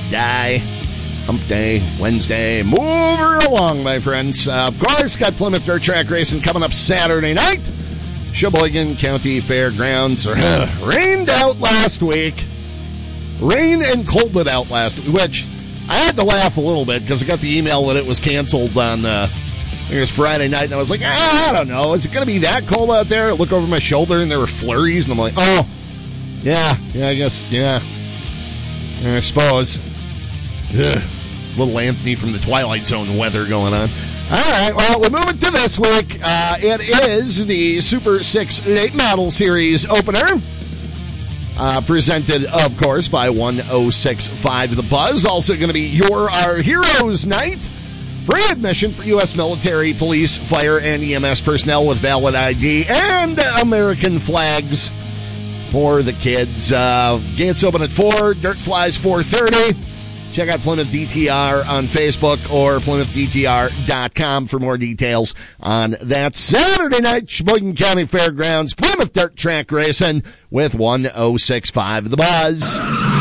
die. Hump day, Wednesday. Move her along, my friends. Of course, got Plymouth Dirt Track Racing coming up Saturday night. Sheboygan County Fairgrounds. Rained out last week. Rain and cold it out last week, which I had to laugh a little bit because I got the email that it was canceled on, I think it was Friday night, and I was like, I don't know. Is it going to be that cold out there? I look over my shoulder, and there were flurries, and I'm like, oh, yeah, I guess, yeah. I suppose. Ugh. Little Anthony from the Twilight Zone weather going on. All right, well, we're moving to this week. It is the Super 6 Late Model Series opener. Presented, of course, by 1065 The Buzz. Also going to be You're Our Heroes Night. Free admission for U.S. military, police, fire, and EMS personnel with valid ID and American flags for the kids. Gates open at 4, Dirt Flies 4:30. Check out Plymouth DTR on Facebook or PlymouthDTR.com for more details on that Saturday night. Sheboygan County Fairgrounds, Plymouth Dirt Track Racing with 1065 The Buzz.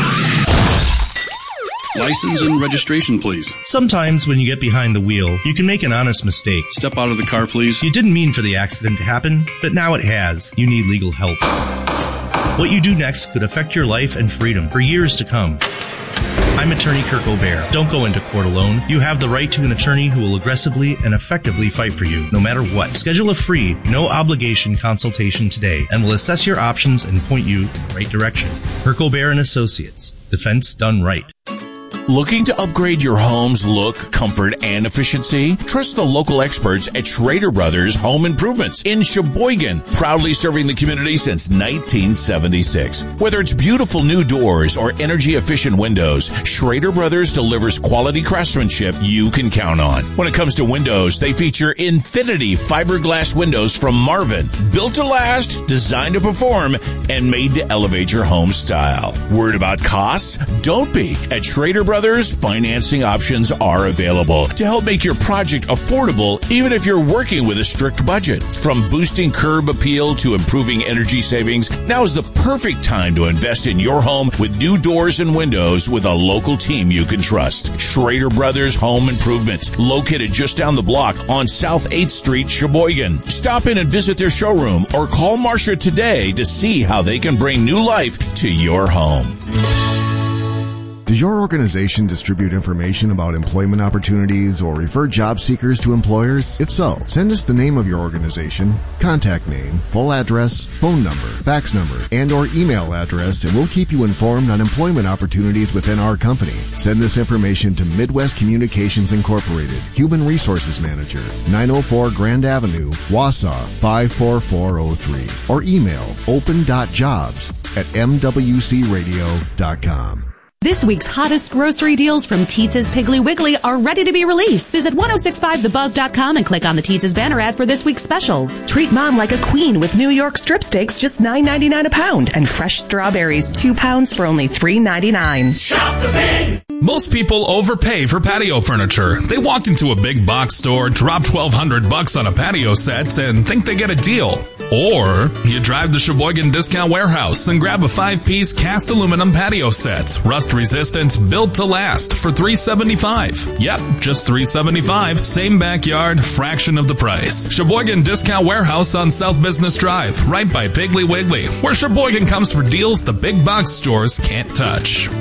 License and registration, please. Sometimes when you get behind the wheel, you can make an honest mistake. Step out of the car, please. You didn't mean for the accident to happen, but now it has. You need legal help. What you do next could affect your life and freedom for years to come. I'm attorney Kirk O'Bear. Don't go into court alone. You have the right to an attorney who will aggressively and effectively fight for you, no matter what. Schedule a free, no-obligation consultation today, and we'll assess your options and point you in the right direction. Kirk O'Bear and Associates. Defense done right. Looking to upgrade your home's look, comfort, and efficiency? Trust the local experts at Schrader Brothers Home Improvements in Sheboygan, proudly serving the community since 1976. Whether it's beautiful new doors or energy-efficient windows, Schrader Brothers delivers quality craftsmanship you can count on. When it comes to windows, they feature Infinity fiberglass windows from Marvin, built to last, designed to perform, and made to elevate your home style. Worried about costs? Don't be. At Schrader Brothers, financing options are available to help make your project affordable even if you're working with a strict budget. From boosting curb appeal to improving energy savings, now is the perfect time to invest in your home with new doors and windows with a local team you can trust. Schrader Brothers Home Improvements, located just down the block on South 8th Street, Sheboygan. Stop in and visit their showroom or call Marcia today to see how they can bring new life to your home. Does your organization distribute information about employment opportunities or refer job seekers to employers? If so, send us the name of your organization, contact name, full address, phone number, fax number, and or email address, and we'll keep you informed on employment opportunities within our company. Send this information to Midwest Communications Incorporated, Human Resources Manager, 904 Grand Avenue, Wausau 54403, or email open.jobs@mwcradio.com. This week's hottest grocery deals from Teetz's Piggly Wiggly are ready to be released. Visit 1065thebuzz.com and click on the Teetz's banner ad for this week's specials. Treat mom like a queen with New York strip steaks, just $9.99 a pound, and fresh strawberries, 2 pounds for only $3.99. Shop the Pig! Most people overpay for patio furniture. They walk into a big box store, drop $1,200 on a patio set, and think they get a deal. Or you drive to Sheboygan Discount Warehouse and grab a 5-piece cast aluminum patio set, rust-resistant, built to last, for $375. Yep, just $375. Same backyard, fraction of the price. Sheboygan Discount Warehouse on South Business Drive, right by Piggly Wiggly, where Sheboygan comes for deals the big box stores can't touch.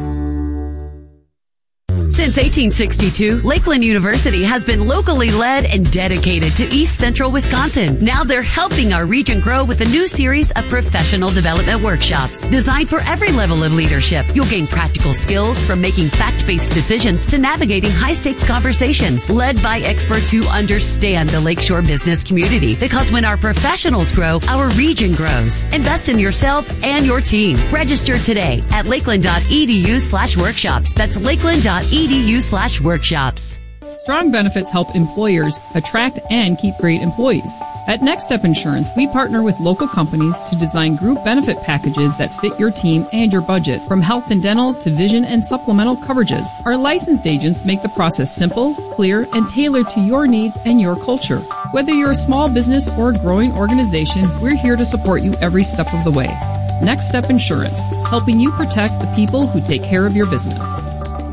Since 1862, Lakeland University has been locally led and dedicated to East Central Wisconsin. Now they're helping our region grow with a new series of professional development workshops designed for every level of leadership. You'll gain practical skills from making fact-based decisions to navigating high-stakes conversations led by experts who understand the Lakeshore business community. Because when our professionals grow, our region grows. Invest in yourself and your team. Register today at lakeland.edu/workshops. That's lakeland.edu/workshops. Strong benefits help employers attract and keep great employees. At Next Step Insurance, we partner with local companies to design group benefit packages that fit your team and your budget, from health and dental to vision and supplemental coverages. Our licensed agents make the process simple, clear, and tailored to your needs and your culture. Whether you're a small business or a growing organization, we're here to support you every step of the way. Next Step Insurance, helping you protect the people who take care of your business.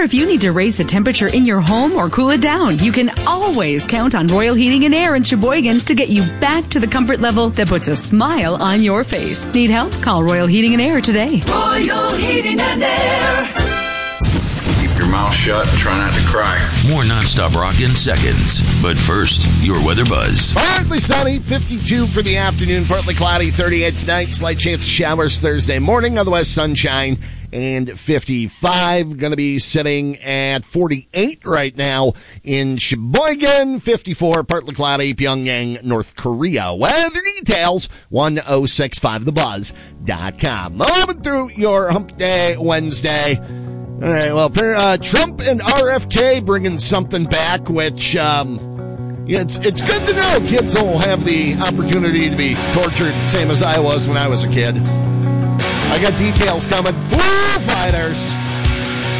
matter if you need to raise the temperature in your home or cool it down, you can always count on Royal Heating and Air in Sheboygan to get you back to the comfort level that puts a smile on your face. Need help? Call Royal Heating and Air today. Royal Heating and Air. Keep your mouth shut and try not to cry. More nonstop rock in seconds. But first, your weather buzz. Partly sunny, 52 for the afternoon, partly cloudy, 38 tonight, slight chance of showers Thursday morning, otherwise sunshine and 55. Going to be sitting at 48 right now in Sheboygan, 54, partly cloudy, Pyongyang, North Korea. Weather details, 1065thebuzz.com. Moving through your Hump Day Wednesday. All right, well, Trump and RFK bringing something back, which, it's good to know kids will have the opportunity to be tortured, same as I was when I was a kid. I got details coming. Foo Fighters.